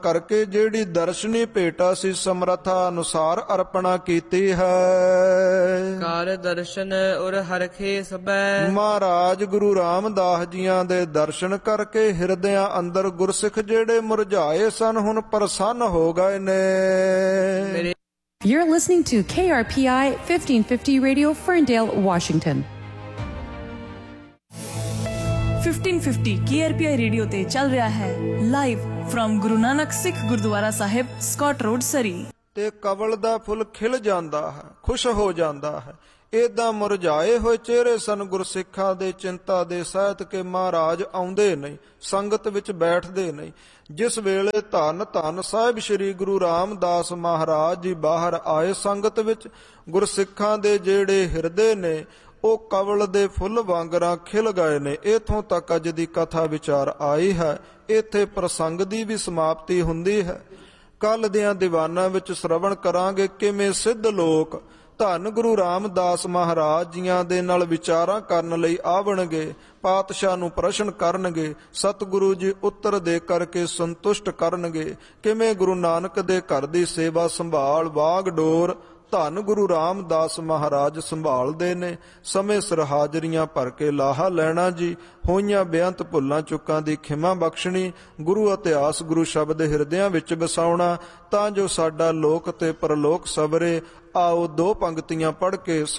ਕਰਕੇ ਜਿਹੜੀ ਦਰਸ਼ਨੀ ਭੇਟਾ ਸੀ ਸਮਰੱਥਾ ਅਨੁਸਾਰ ਅਰਪਣਾ ਕੀਤੀ ਹੈ। ਕਰ ਦਰਸ਼ਨ ਉਰ ਹਰਖੇ ਸਭੈ। ਮਹਾਰਾਜ ਗੁਰੂ ਰਾਮਦਾਸ ਜੀਆਂ ਦੇ ਦਰਸ਼ਨ ਕਰਕੇ ਹਿਰਦਿਆਂ ਅੰਦਰ ਗੁਰਸਿੱਖ ਜਿਹੜੇ ਮੁਰਝਾਏ ਸਨ ਹੁਣ ਪ੍ਰਸੰਨ ਹੋ ਗਏ ਨੇ। You're listening to KRPI 1550 Radio, Ferndale, Washington. 1550 KRPI radio ਤੇ ਚੱਲ ਰਿਹਾ ਹੈ ਲਾਈਵ ਫਰਮ ਗੁਰੂ ਨਾਨਕ ਸਿੱਖ ਗੁਰਦੁਆਰਾ ਸਾਹਿਬ, ਸਕਾਟ ਰੋਡ, ਸਰੀ। ਤੇ ਕਵਲ ਦਾ ਫੁੱਲ ਖਿਲ ਜਾਂਦਾ ਹੈ, ਖੁਸ਼ ਹੋ ਜਾਂਦਾ ਹੈ। ਏਦਾਂ ਮੁਰਝਾਏ ਹੋਏ ਚਿਹਰੇ ਸਨ ਗੁਰਸਿੱਖਾਂ ਦੇ। ਚਿੰਤਾ ਦੇ ਸਹਿਤ ਕੇ ਮਹਾਰਾਜ ਆਉਂਦੇ ਨਹੀਂ, ਸੰਗਤ ਵਿੱਚ ਬੈਠਦੇ ਨਹੀਂ। ਜਿਸ ਵੇਲੇ ਧੰਨ ਧੰਨ ਸਾਹਿਬ ਸ੍ਰੀ ਗੁਰੂ ਰਾਮਦਾਸ ਮਹਾਰਾਜ ਜੀ ਬਾਹਰ ਆਏ ਸੰਗਤ ਵਿੱਚ, ਗੁਰਸਿੱਖਾਂ ਦੇ ਜਿਹੜੇ ਹਿਰਦੇ ਨੇ ਉਹ ਕਵਲ ਦੇ ਫੁੱਲ ਵਾਂਗਰਾਂ ਖਿਲ ਗਏ ਨੇ। ਇਥੋਂ ਤੱਕ ਅੱਜ ਦੀ ਕਥਾ ਵਿਚਾਰ ਆਈ ਹੈ। ਇੱਥੇ ਪ੍ਰਸੰਗ ਦੀ ਵੀ ਸਮਾਪਤੀ ਹੁੰਦੀ ਹੈ। ਕੱਲ ਦੀਆਂ ਦੀਵਾਨਾਂ ਵਿੱਚ ਸ਼ਰਵਣ ਕਰਾਂਗੇ ਕਿਵੇਂ ਸਿੱਧ ਲੋਕ ਧੰਨ ਗੁਰੂ ਰਾਮਦਾਸ ਮਹਾਰਾਜ ਜੀਆਂ ਦੇ ਨਾਲ ਵਿਚਾਰਾਂ ਕਰਨ ਲਈ ਆਵਣਗੇ, ਪਾਤਸ਼ਾਹ ਨੂੰ ਪ੍ਰਸ਼ਨ ਕਰਨਗੇ, ਸਤਿਗੁਰੂ ਜੀ ਉੱਤਰ ਦੇ ਕਰਕੇ ਸੰਤੁਸ਼ਟ ਕਰਨਗੇ। ਕਿਵੇਂ ਗੁਰੂ ਨਾਨਕ ਦੇ ਘਰ ਦੀ ਸੇਵਾ ਸੰਭਾਲ ਵਾਗ ਡੋਰ ਧੰਨ ਗੁਰੂ ਰਾਮਦਾਸ ਮਹਾਰਾਜ ਸੰਭਾਲਦੇ ਨੇ। ਸਮੇਂ ਸਿਰ ਹਾਜ਼ਰੀਆਂ ਭਰ ਕੇ ਲਾਹਾ ਲੈਣਾ ਜੀ। ਹੋਈਆਂ ਬੇਅੰਤ ਭੁੱਲਾਂ ਚੁੱਕਾਂ ਦੀ ਖਿਮਾ ਬਖਸ਼ਣੀ। ਗੁਰੂ ਇਤਿਹਾਸ ਗੁਰੂ ਸ਼ਬਦ ਹਿਰਦਿਆਂ ਵਿੱਚ ਵਸਾਉਣਾ ਤਾਂ ਜੋ ਸਾਡਾ ਲੋਕ ਤੇ ਪਰਲੋਕ ਸਵਰੇ। ਆਓ ਦੋ ਪੰਕਤੀਆਂ ਪੜ੍ਹ ਕੇ